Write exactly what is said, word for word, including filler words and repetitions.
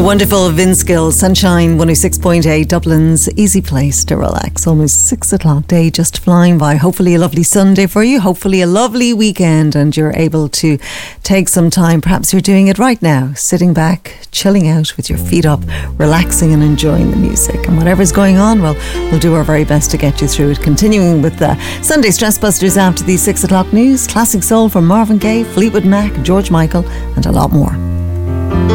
The wonderful Vince Gill, Sunshine one oh six point eight, Dublin's easy place to relax. Almost six o'clock, day just flying by. Hopefully a lovely Sunday for you. Hopefully a lovely weekend, and you're able to take some time. Perhaps you're doing it right now, sitting back, chilling out with your feet up, relaxing and enjoying the music. And whatever's going on, well, we'll do our very best to get you through it. Continuing with the Sunday Stress Busters after the six o'clock news, classic soul from Marvin Gaye, Fleetwood Mac, George Michael, and a lot more.